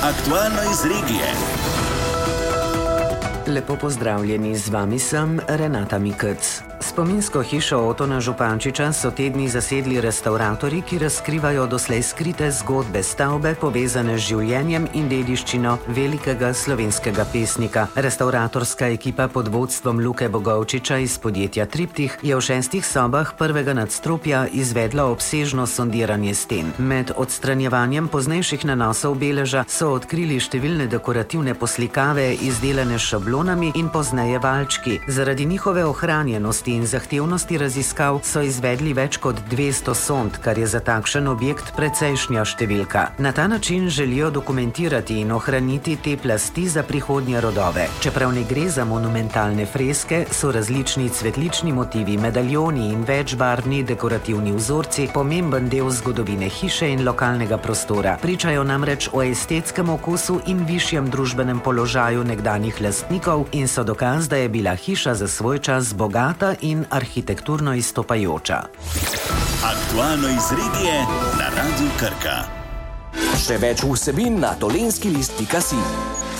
Aktualno iz regije. Lepo pozdravljeni, z vami sem Renata Mikec. Spominsko hišo Otona Župančiča so te dni zasedli restavratorji, ki razkrivajo doslej skrite zgodbe stavbe, povezane z življenjem in dediščino velikega slovenskega pesnika. Restavratorska ekipa pod vodstvom Luke Bogovčiča iz podjetja Triptih je v 6 sobah prvega nadstropja izvedla obsežno sondiranje sten. Med odstranjevanjem poznejših nanosov beleža so odkrili številne dekorativne poslikave, izdelane s šablonami in pozneje valčki. Zaradi njihove ohranjenosti in zahtevnosti raziskav so izvedli več kot 200 sond, kar je za takšen objekt precejšnja številka. Na ta način želijo dokumentirati in ohraniti te plasti za prihodnje rodove. Čeprav ne gre za monumentalne freske, so različni cvetlični motivi, medaljoni in večbarvni dekorativni vzorci pomemben del zgodovine hiše in lokalnega prostora. Pričajo namreč o estetskem okusu in višjem družbenem položaju nekdanjih lastnikov in so dokaz, da je bila hiša za svoj čas bogata in arhitekturno izstopajoča. Aktualno iz regije na Radiu Krka. Še več vsebin na tolenskilist.si.